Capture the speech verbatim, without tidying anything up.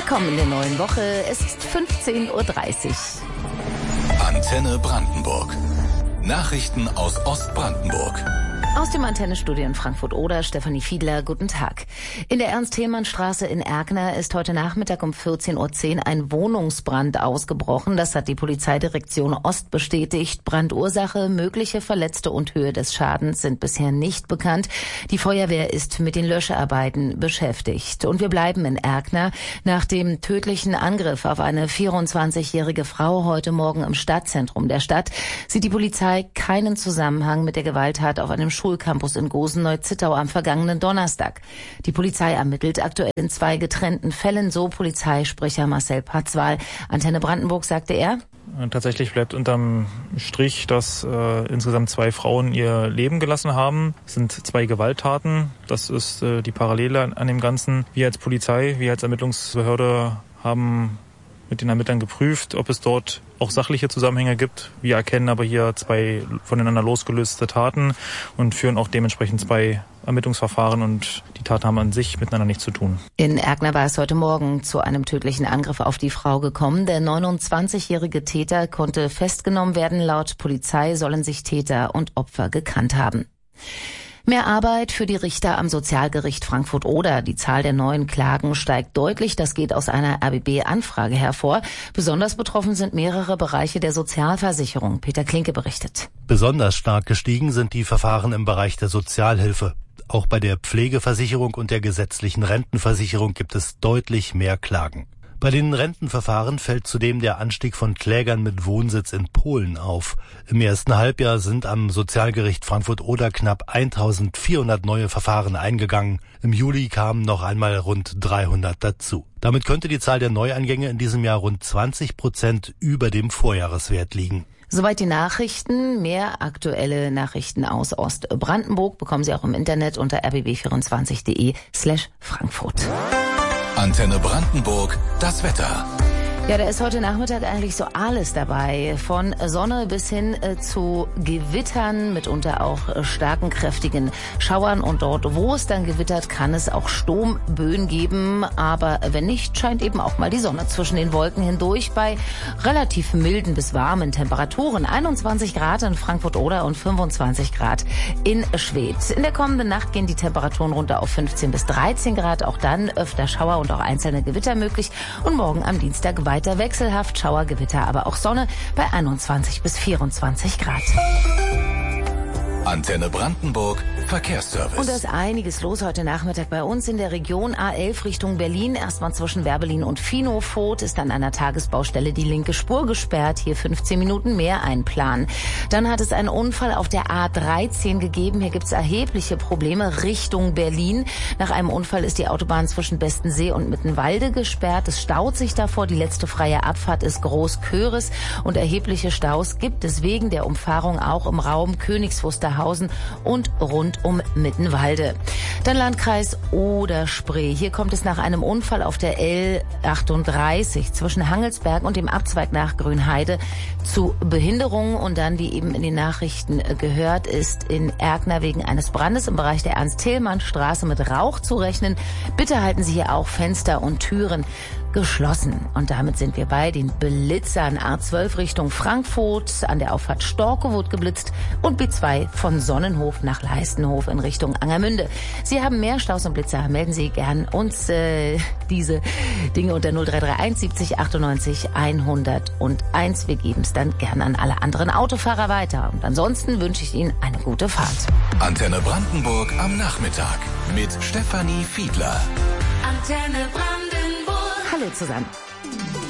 Willkommen in der neuen Woche. Es ist fünfzehn Uhr dreißig. Antenne Brandenburg. Nachrichten aus Ostbrandenburg. Aus dem Antennestudio in Frankfurt-Oder, Stefanie Fiedler, guten Tag. In der Ernst-Thälmann-Straße in Erkner ist heute Nachmittag um vierzehn Uhr zehn ein Wohnungsbrand ausgebrochen. Das hat die Polizeidirektion Ost bestätigt. Brandursache, mögliche Verletzte und Höhe des Schadens sind bisher nicht bekannt. Die Feuerwehr ist mit den Löscharbeiten beschäftigt. Und wir bleiben in Erkner. Nach dem tödlichen Angriff auf eine vierundzwanzigjährige Frau heute Morgen im Stadtzentrum der Stadt sieht die Polizei keinen Zusammenhang mit der Gewalttat auf einem Schulcampus in Gosen-Neu-Zittau am vergangenen Donnerstag. Die Polizei ermittelt aktuell in zwei getrennten Fällen, so Polizeisprecher Marcel Patzwal. Antenne Brandenburg sagte er: Tatsächlich bleibt unterm Strich, dass äh, insgesamt zwei Frauen ihr Leben gelassen haben. Es sind zwei Gewalttaten. Das ist äh, die Parallele an, an dem Ganzen. Wir als Polizei, wir als Ermittlungsbehörde haben mit den Ermittlern geprüft, ob es dort auch sachliche Zusammenhänge gibt. Wir erkennen aber hier zwei voneinander losgelöste Taten und führen auch dementsprechend zwei Ermittlungsverfahren, und die Taten haben an sich miteinander nichts zu tun. In Erkner war es heute Morgen zu einem tödlichen Angriff auf die Frau gekommen. Der neunundzwanzigjährige Täter konnte festgenommen werden. Laut Polizei sollen sich Täter und Opfer gekannt haben. Mehr Arbeit für die Richter am Sozialgericht Frankfurt-Oder. Die Zahl der neuen Klagen steigt deutlich. Das geht aus einer R B B-Anfrage hervor. Besonders betroffen sind mehrere Bereiche der Sozialversicherung. Peter Klinke berichtet. Besonders stark gestiegen sind die Verfahren im Bereich der Sozialhilfe. Auch bei der Pflegeversicherung und der gesetzlichen Rentenversicherung gibt es deutlich mehr Klagen. Bei den Rentenverfahren fällt zudem der Anstieg von Klägern mit Wohnsitz in Polen auf. Im ersten Halbjahr sind am Sozialgericht Frankfurt-Oder knapp eintausendvierhundert neue Verfahren eingegangen. Im Juli kamen noch einmal rund dreihundert dazu. Damit könnte die Zahl der Neueingänge in diesem Jahr rund zwanzig Prozent über dem Vorjahreswert liegen. Soweit die Nachrichten. Mehr aktuelle Nachrichten aus Ostbrandenburg bekommen Sie auch im Internet unter r b b vierundzwanzig punkt d e slash Frankfurt. Antenne Brandenburg, das Wetter. Ja, da ist heute Nachmittag eigentlich so alles dabei. Von Sonne bis hin äh, zu Gewittern, mitunter auch äh, starken, kräftigen Schauern. Und dort, wo es dann gewittert, kann es auch Sturmböen geben. Aber wenn nicht, scheint eben auch mal die Sonne zwischen den Wolken hindurch bei relativ milden bis warmen Temperaturen. einundzwanzig Grad in Frankfurt-Oder und fünfundzwanzig Grad in Schwedt. In der kommenden Nacht gehen die Temperaturen runter auf fünfzehn bis dreizehn Grad. Auch dann öfter Schauer und auch einzelne Gewitter möglich. Und morgen am Dienstag weiter Weiter wechselhaft, Schauergewitter, aber auch Sonne bei einundzwanzig bis vierundzwanzig Grad. Antenne Brandenburg, Verkehrsservice. Und da ist einiges los heute Nachmittag bei uns in der Region A elf Richtung Berlin. Erstmal zwischen Werbelin und Finofurt ist an einer Tagesbaustelle die linke Spur gesperrt. Hier fünfzehn Minuten mehr einplanen. Dann hat es einen Unfall auf der A dreizehn gegeben. Hier gibt es erhebliche Probleme Richtung Berlin. Nach einem Unfall ist die Autobahn zwischen Bestensee und Mittenwalde gesperrt. Es staut sich davor. Die letzte freie Abfahrt ist Großköris. Und erhebliche Staus gibt es wegen der Umfahrung auch im Raum Königs Wusterhausen und rund um Mittenwalde. Dann Landkreis Oder-Spree. Hier kommt es nach einem Unfall auf der L achtunddreißig zwischen Hangelsberg und dem Abzweig nach Grünheide zu Behinderungen. Und dann, wie eben in den Nachrichten gehört, ist in Erkner wegen eines Brandes im Bereich der Ernst-Thälmann-Straße mit Rauch zu rechnen. Bitte halten Sie hier auch Fenster und Türen geschlossen. Und damit sind wir bei den Blitzern. A zwölf Richtung Frankfurt, an der Auffahrt Storkow wird geblitzt und B zwei von Sonnenhof nach Leistenhof in Richtung Angermünde. Sie haben mehr Staus und Blitzer, melden Sie gern uns äh, diese Dinge unter null drei drei eins siebzig achtundneunzig hunderteins. Wir geben es dann gern an alle anderen Autofahrer weiter. Und ansonsten wünsche ich Ihnen eine gute Fahrt. Antenne Brandenburg am Nachmittag mit Stefanie Fiedler. Antenne Brandenburg. Hallo zusammen.